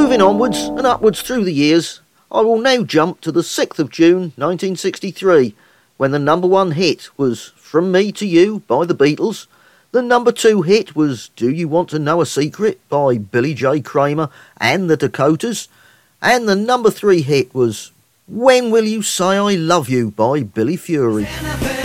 Moving onwards and upwards through the years, I will now jump to the 6th of June 1963, when the number one hit was From Me to You by the Beatles. The number two hit was Do You Want to Know a Secret by Billy J. Kramer and the Dakotas. And the number three hit was When Will You Say I Love You by Billy Fury.